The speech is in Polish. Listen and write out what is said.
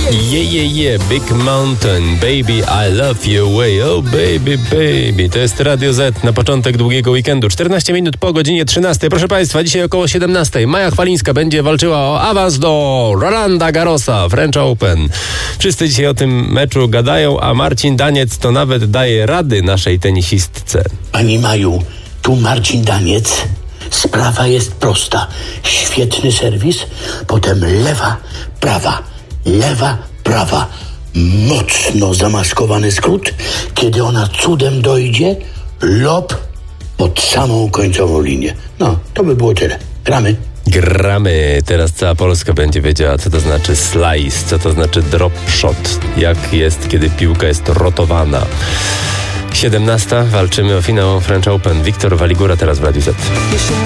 Big Mountain, baby, I love you way, oh baby, baby. To jest Radio Z na początek długiego weekendu. 14 minut po godzinie 13. Proszę Państwa, dzisiaj około 17. Maja Chwalińska będzie walczyła o awans do Rolanda Garrosa, French Open. Wszyscy dzisiaj o tym meczu gadają, a Marcin Daniec to nawet daje rady naszej tenisistce. Pani Maju, tu Marcin Daniec. Sprawa jest prosta. Świetny serwis, potem lewa, prawa. Mocno zamaskowany skrót. Kiedy ona cudem dojdzie, lob pod samą końcową linię. No, to by było tyle. Gramy. Teraz cała Polska będzie wiedziała, co to znaczy slice, co to znaczy drop shot, jak jest, kiedy piłka jest rotowana. 17. Walczymy o finał French Open. Wiktor Waligura teraz w Radiu Z.